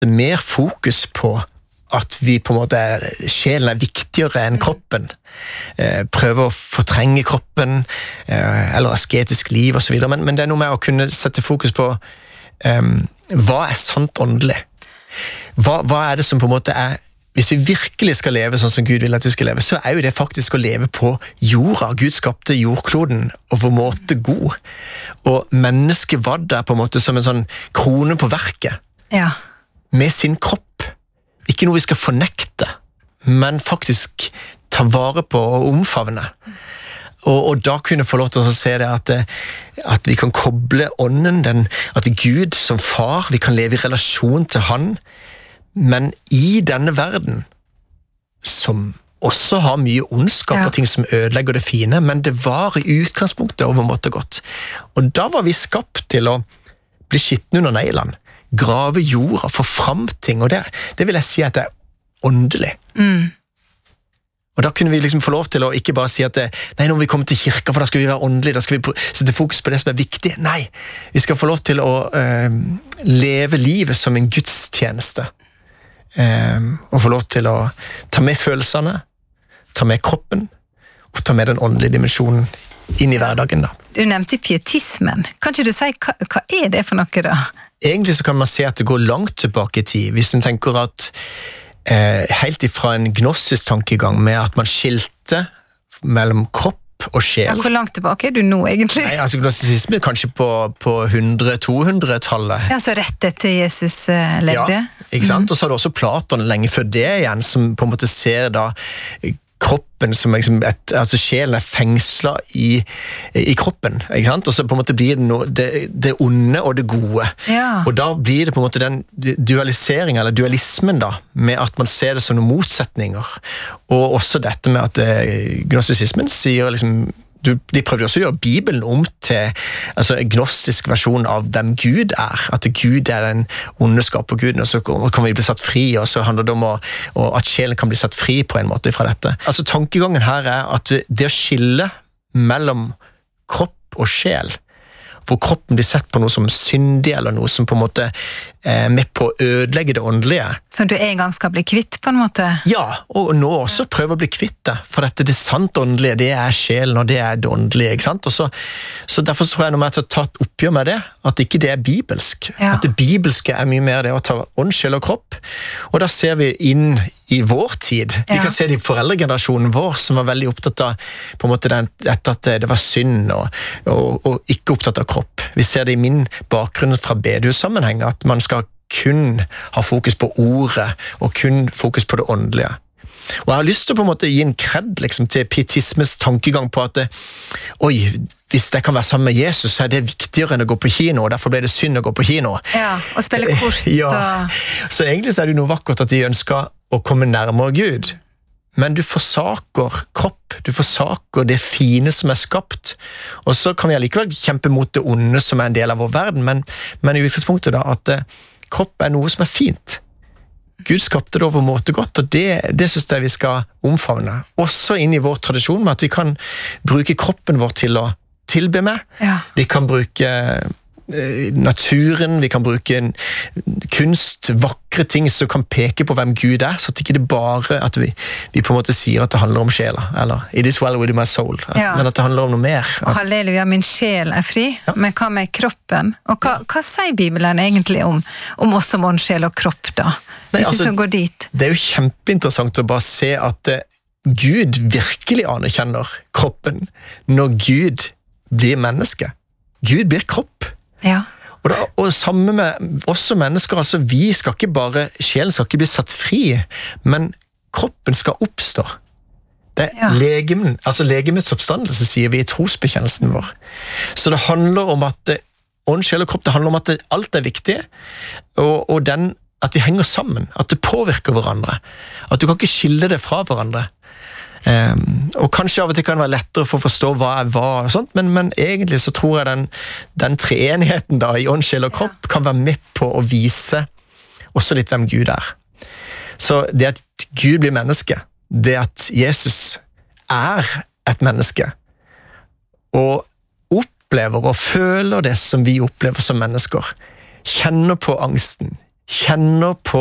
sette mer fokus på at vi på en måte sjelen viktigere enn kroppen. Prøve å fortrenge kroppen, eller asketisk liv og så videre, men det noe med å kunne sette fokus på hva sant åndelig? Hva det som på en måte hvis vi virkelig skal leve sånn som Gud vil at vi skal leve, så jo det faktisk å leve på jorda. Gud skapte jordkloden og på en måte god. Og mennesket var der på en måte som en sånn krone på verket. Ja. Med sin kropp. Ikke noe vi skal fornekte, men faktisk ta vare på og omfavne. Og da kunne få lov til å se det at vi kan koble ånden, at Gud som far, vi kan leve i relasjon til han, men i denne verden, som også har mye ondskap og ting som ødelegger det fine, men det var i utgangspunktet overmåte godt. Og da var vi skapt til å bli skitten under neglene, grave jorda, få fram ting, og det vil jeg si at det åndelig. Og da kunne vi liksom få lov til å ikke bare si at nei, når vi kommer til kirka, for da skal vi være åndelige, da skal vi sette fokus på det som viktig. Nei, vi skal få lov til å leve livet som en gudstjeneste. Og få lov til å ta med følelsene, ta med kroppen, og ta med den åndelige dimensjonen inn i hverdagen da. Du nevnte pietismen. Kan ikke du si, hva det for noe da? Egentlig så kan man se at det går langt tilbake i tid, hvis man tenker at helt ifra en gnostisk tankegang med at man skilte mellom kropp og sjel. Ja, hvor langt tilbake du nå egentlig? Nei, altså gnostisisme kanskje på 100-200-tallet. Ja, så rett etter Jesus levde. Ja, ikke sant? Og så har du også Platon lenge før det igjen, som på en måte ser da kroppen som liksom altså sjelen fengslet i kroppen, ikke sant? Og så på en måte blir det onde og det gode. Ja. Og da blir det på en måte den dualiseringen, eller dualismen da, med at man ser det som noen motsetninger. Og også dette med at gnostisismen sier liksom, de prøvde også å gjøre Bibelen om til altså, en gnostisk versjon av hvem Gud at Gud den onde skaperguden, og så kan vi bli satt fri, og så handler det om at sjelen kan bli satt fri på en måte fra dette. Altså tankegangen her at det å skille mellom kropp og sjel, hvor kroppen blir sett på noe som syndig, eller noe som på en måte med på å ødelegge det åndelige. Som du en gang skal bli kvitt på en måte? Ja, og nå også prøve å bli kvitt det, for dette det sant åndelige, det sjelen, og det det åndelige, ikke sant? Og så derfor tror jeg nå med at jeg har tatt oppgjør med det, at ikke det bibelsk. Ja. At det bibelske mye mer det å ta ånd, sjel og kropp, og da ser vi inn i vår tid. Vi kan se det i foreldregenerasjonen vår, som var veldig opptatt av på en måte at det var synd, og ikke opptatt av kropp. Vi ser det i min bakgrunn fra bedehussammenheng, at man skal kun ha fokus på ordet, og kun fokus på det åndelige. Og jeg har lyst til å på en måte gi en kred liksom, til pietismes tankegang på at hvis det kan være sammen med Jesus, så det viktigere enn å gå på kino, og derfor ble det synd å gå på kino. Ja, og spille kort. Ja. Så egentlig så det jo noe vakkert at de ønsker å komme nærmere Gud, men du forsaker kropp, du forsaker det fine som skapt, og så kan vi allikevel kjempe mot det onde som en del av vår verden, men i utgangspunktet da, at kropp noe som fint. Gud skapte det over måte godt, og det synes jeg vi skal omfavne. Også inn i vår tradisjon med at vi kan bruke kroppen vår til å tilbe med. Ja. Vi kan bruke naturen, vi kan bruke kunst, vakre ting som kan peke på hvem Gud så at ikke det bare at vi på en måte sier at det handler om sjela, eller it is well with my soul, men at det handler om noe mer. Halleluja, min sjel fri, men hva med kroppen? Og hva sier Bibelen egentlig om oss som åndssjel og kropp da? Hvis vi skal gå dit. Det jo kjempeinteressant å bare se at Gud virkelig anerkjenner kroppen når Gud blir menneske. Gud blir kropp. Ja. Og sammen med oss som mennesker, altså vi skal ikke bare, sjelen skal ikke bli satt fri, men kroppen skal oppstå. Det legemen, altså legemets oppstandelse sier vi i trosbekjennelsen vår. Så det handler om at ånd, sjel og kropp, det handler om at alt viktig, og at vi henger sammen, at det påvirker hverandre, at du kan ikke skille det fra hverandre. Og kanskje av og til kan det være lettere for å forstå hva hva og sånt, men egentlig så tror jeg den treenigheten da i ånd, sjel og kropp kan være med på å vise også litt hvem Gud Så det at Gud blir menneske, det at Jesus et menneske og opplever og føler det som vi opplever som mennesker, kjenner på angsten, kjenner på